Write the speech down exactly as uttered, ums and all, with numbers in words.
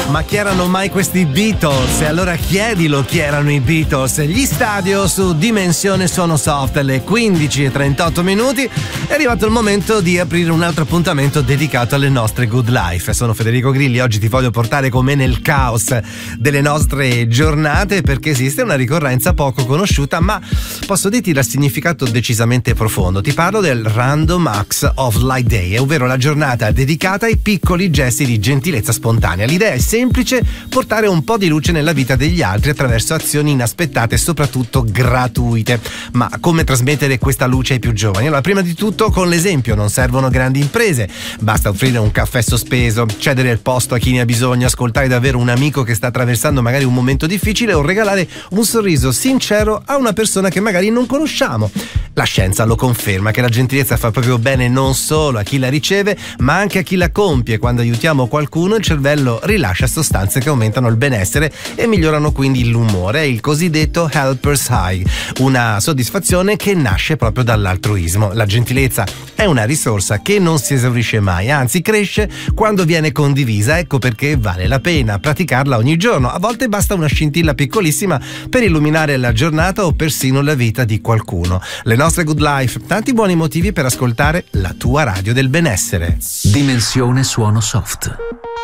Ma chi erano mai questi Beatles? E allora chiedilo chi erano i Beatles. Gli Stadio su Dimensione Suono Soft, alle quindici e trentotto minuti. È arrivato il momento di aprire un altro appuntamento dedicato alle nostre good life. Sono Federico Grilli, oggi ti voglio portare con me nel caos delle nostre giornate, perché esiste una ricorrenza poco conosciuta, ma posso dirti dal significato decisamente profondo. Ti parlo del Random Acts of Light Day, ovvero la giornata dedicata ai piccoli gesti di gentilezza spontanea. L'idea è semplice: portare un po' di luce nella vita degli altri attraverso azioni inaspettate e soprattutto gratuite. Ma come trasmettere questa luce ai più giovani? Allora, prima di tutto con l'esempio. Non servono grandi imprese, basta offrire un caffè sospeso, cedere il posto a chi ne ha bisogno, ascoltare davvero un amico che sta attraversando magari un momento difficile o regalare un sorriso sincero a una persona che magari non conosciamo. La scienza lo conferma che la gentilezza fa proprio bene non solo a chi la riceve, ma anche a chi la compie. Quando aiutiamo qualcuno, il cervello rilascia sostanze che aumentano il benessere e migliorano quindi l'umore, il cosiddetto helper's high, una soddisfazione che nasce proprio dall'altruismo. La gentilezza è una risorsa che non si esaurisce mai, anzi cresce quando viene condivisa. Ecco perché vale la pena praticarla ogni giorno. A volte basta una scintilla piccolissima per illuminare la giornata o persino la vita di qualcuno. Le nostre good life, tanti buoni motivi per ascoltare la tua radio del benessere. Dimensione Suono Soft.